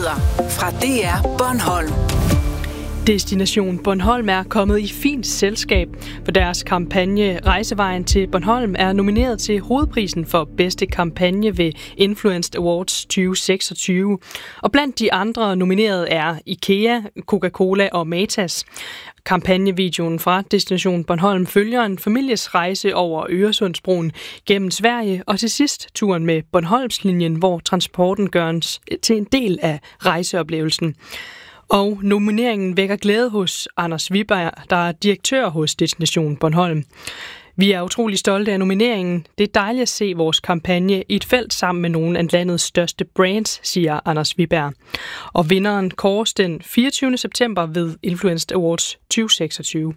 Nyheder fra DR Bornholm. Destination Bornholm er kommet i fint selskab, for deres kampagne Rejsevejen til Bornholm er nomineret til hovedprisen for bedste kampagne ved Influenced Awards 2026. Og blandt de andre nominerede er IKEA, Coca-Cola og Matas. Kampagnevideoen fra Destination Bornholm følger en families rejse over Øresundsbroen gennem Sverige og til sidst turen med Bornholmslinjen, hvor transporten gøres til en del af rejseoplevelsen. Og nomineringen vækker glæde hos Anders Wiberg, der er direktør hos Destination Bornholm. Vi er utrolig stolte af nomineringen. Det er dejligt at se vores kampagne i et felt sammen med nogle af landets største brands, siger Anders Wiberg. Og vinderen kåres den 24. september ved Influenced Awards 2026.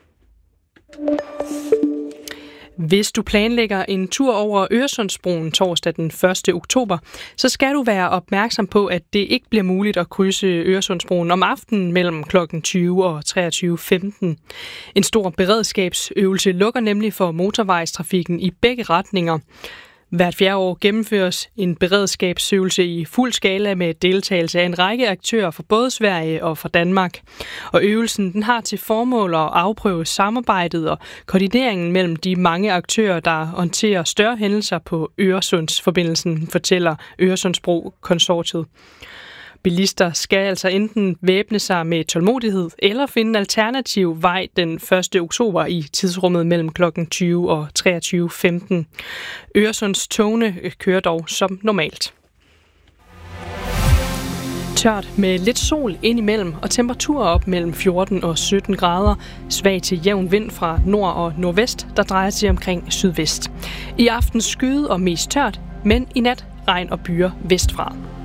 Hvis du planlægger en tur over Øresundsbroen torsdag den 1. oktober, så skal du være opmærksom på, at det ikke bliver muligt at krydse Øresundsbroen om aftenen mellem kl. 20 og 23.15. En stor beredskabsøvelse lukker nemlig for motorvejstrafikken i begge retninger. Hvert fjerde år gennemføres en beredskabsøvelse i fuld skala med deltagelse af en række aktører fra både Sverige og fra Danmark. Og øvelsen den har til formål at afprøve samarbejdet og koordineringen mellem de mange aktører, der håndterer større hændelser på Øresundsforbindelsen, fortæller Øresundsbro-konsortiet. Bilister skal altså enten væbne sig med tålmodighed eller finde en alternativ vej den 1. oktober i tidsrummet mellem kl. 20 og 23.15. Øresundstogene kører dog som normalt. Tørt med lidt sol indimellem og temperaturer op mellem 14 og 17 grader. Svag til jævn vind fra nord og nordvest, der drejer sig omkring sydvest. I aften skyde og mest tørt, men i nat regn og byer vestfra.